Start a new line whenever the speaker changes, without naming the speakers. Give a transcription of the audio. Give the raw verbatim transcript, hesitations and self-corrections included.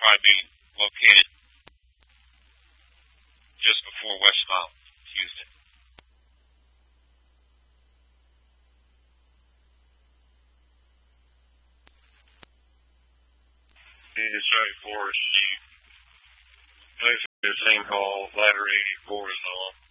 probably be located just before West Mountain, Houston. It's right for us. She plays the same call, ladder eighty-four is on.